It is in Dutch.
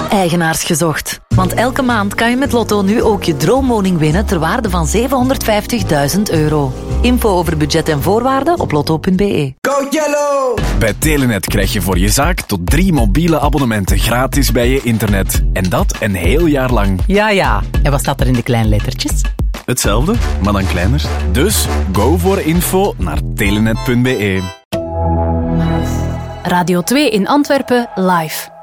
droomeigenaars gezocht. Want elke maand kan je met Lotto nu ook je droomwoning winnen ter waarde van €750.000. Info over budget en voorwaarden op lotto.be. Go Yellow! Bij Telenet krijg je voor je zaak tot 3 mobiele abonnementen gratis bij je internet. En dat een heel jaar lang. Ja. En wat staat er in de kleine lettertjes? Hetzelfde, maar dan kleiner. Dus go voor info naar telenet.be. Radio 2 in Antwerpen live.